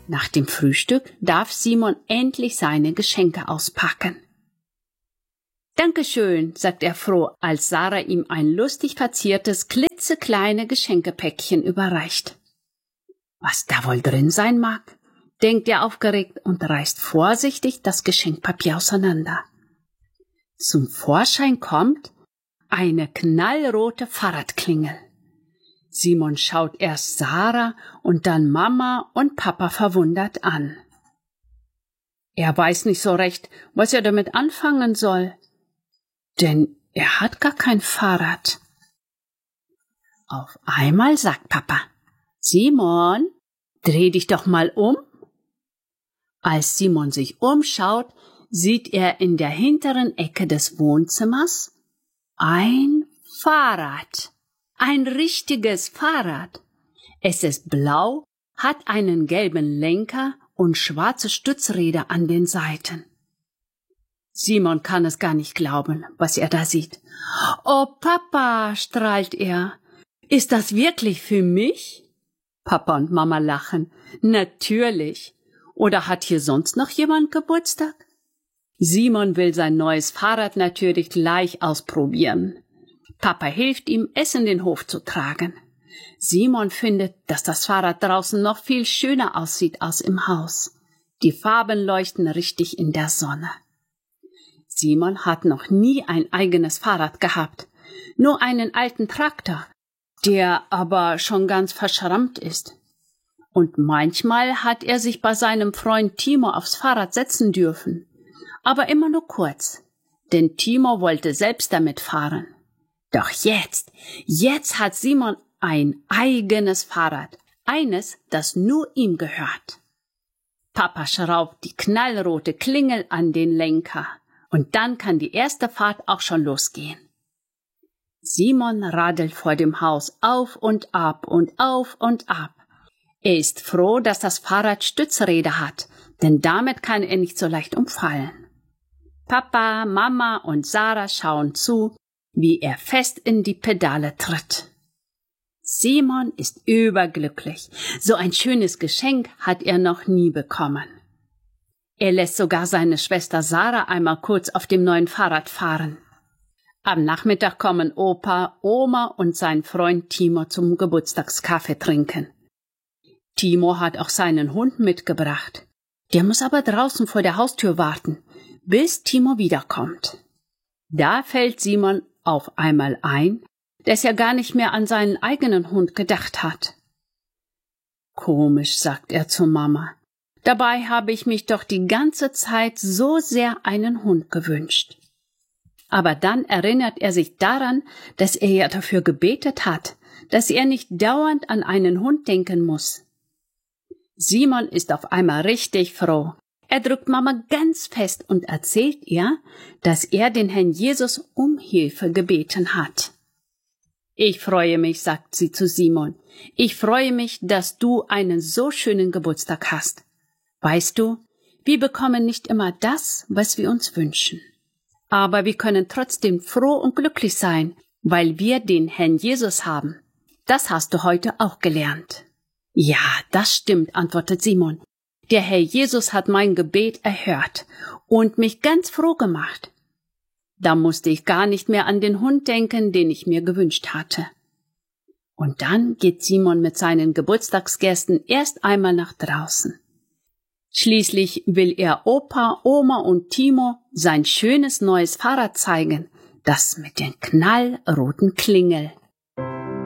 Nach dem Frühstück darf Simon endlich seine Geschenke auspacken. »Dankeschön«, sagt er froh, als Sarah ihm ein lustig verziertes, klitzekleine Geschenkepäckchen überreicht. Was da wohl drin sein mag, denkt er aufgeregt und reißt vorsichtig das Geschenkpapier auseinander. Zum Vorschein kommt eine knallrote Fahrradklingel. Simon schaut erst Sarah und dann Mama und Papa verwundert an. Er weiß nicht so recht, was er damit anfangen soll, denn er hat gar kein Fahrrad. Auf einmal sagt Papa: »Simon, dreh dich doch mal um.« Als Simon sich umschaut, sieht er in der hinteren Ecke des Wohnzimmers ein Fahrrad. Ein richtiges Fahrrad. Es ist blau, hat einen gelben Lenker und schwarze Stützräder an den Seiten. Simon kann es gar nicht glauben, was er da sieht. »Oh Papa«, strahlt er, »ist das wirklich für mich?« Papa und Mama lachen. »Natürlich. Oder hat hier sonst noch jemand Geburtstag?« Simon will sein neues Fahrrad natürlich gleich ausprobieren. Papa hilft ihm, es in den Hof zu tragen. Simon findet, dass das Fahrrad draußen noch viel schöner aussieht als im Haus. Die Farben leuchten richtig in der Sonne. Simon hat noch nie ein eigenes Fahrrad gehabt, nur einen alten Traktor, der aber schon ganz verschrammt ist. Und manchmal hat er sich bei seinem Freund Timo aufs Fahrrad setzen dürfen, aber immer nur kurz, denn Timo wollte selbst damit fahren. Doch jetzt hat Simon ein eigenes Fahrrad, eines, das nur ihm gehört. Papa schraubt die knallrote Klingel an den Lenker und dann kann die erste Fahrt auch schon losgehen. Simon radelt vor dem Haus auf und ab und auf und ab. Er ist froh, dass das Fahrrad Stützräder hat, denn damit kann er nicht so leicht umfallen. Papa, Mama und Sarah schauen zu, wie er fest in die Pedale tritt. Simon ist überglücklich. So ein schönes Geschenk hat er noch nie bekommen. Er lässt sogar seine Schwester Sarah einmal kurz auf dem neuen Fahrrad fahren. Am Nachmittag kommen Opa, Oma und sein Freund Timo zum Geburtstagskaffee trinken. Timo hat auch seinen Hund mitgebracht. Der muss aber draußen vor der Haustür warten, bis Timo wiederkommt. Da fällt Simon auf einmal ein, dass er gar nicht mehr an seinen eigenen Hund gedacht hat. Komisch, sagt er zu Mama. Dabei habe ich mich doch die ganze Zeit so sehr einen Hund gewünscht. Aber dann erinnert er sich daran, dass er ja dafür gebetet hat, dass er nicht dauernd an einen Hund denken muss. Simon ist auf einmal richtig froh. Er drückt Mama ganz fest und erzählt ihr, dass er den Herrn Jesus um Hilfe gebeten hat. Ich freue mich, sagt sie zu Simon. Ich freue mich, dass du einen so schönen Geburtstag hast. Weißt du, wir bekommen nicht immer das, was wir uns wünschen. Aber wir können trotzdem froh und glücklich sein, weil wir den Herrn Jesus haben. Das hast du heute auch gelernt. Ja, das stimmt, antwortet Simon. Der Herr Jesus hat mein Gebet erhört und mich ganz froh gemacht. Da musste ich gar nicht mehr an den Hund denken, den ich mir gewünscht hatte. Und dann geht Simon mit seinen Geburtstagsgästen erst einmal nach draußen. Schließlich will er Opa, Oma und Timo sein schönes neues Fahrrad zeigen, das mit den knallroten Klingel.